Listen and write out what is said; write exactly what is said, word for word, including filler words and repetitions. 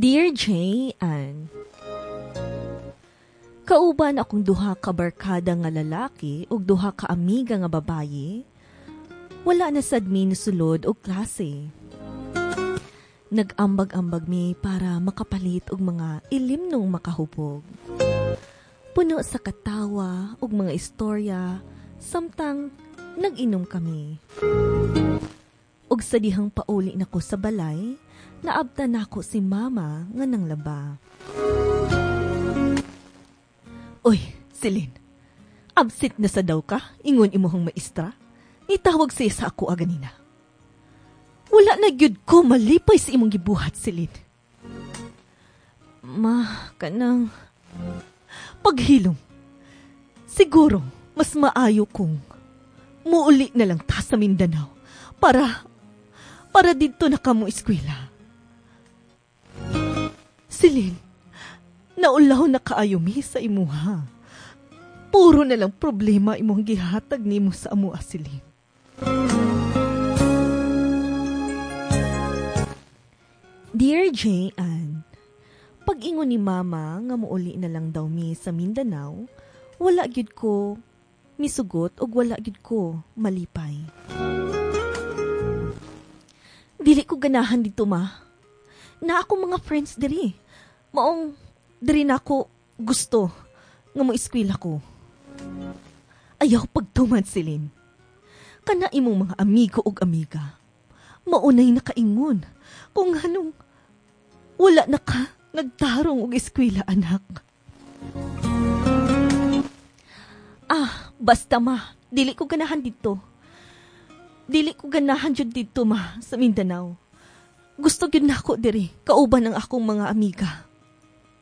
Dear Jay Ann, kauban akong duha ka barkada nga lalaki ug duha ka amiga nga babayi, wala na sad mi sulod og klase. Nag-ambag-ambag mi para makapalit og mga ilimnong makahupog. Puno sa katawa ug mga istorya, samtang nag-inom kami. Ug sa dihang pauli nako sa balay, naabta nako si mama nga nang laba. Oy, Celine, absit na sa daw ka, ingon imuhang maestra. Itawag siya sa ako aganina. Wala na gyud ko malipay sa imong gibuhat, Celine. Ma, kanang paghilom. Siguro, mas maayo kong muuli na lang ta sa Mindanao para, para dito na kamo eskwela. Celine, naulaw na kaayo mi sa imuha. Puro na lang problema imong gihatag nimo sa amuha, Celine. Dear Jay Ann, pag-ingon ni mama nga muuli na lang daw mi sa Mindanao, wala gyud ko misugot og wala gyud ko malipay. Dili ko ganahan dito, ma. Na ako mga friends diri. Maong diri na ako gusto nga mo eskwela ko. Ayaw pagtuman, Celine. Kana imong mga amigo ug amiga, maunay nakaingon kung anong wala na ka nagtarong og eskwela, anak. Ah, basta ma, dili ko ganahan dito. Dili ko ganahan jud dito, ma, sa Mindanao. Gusto gyud nako diri kauban ang akong mga amiga.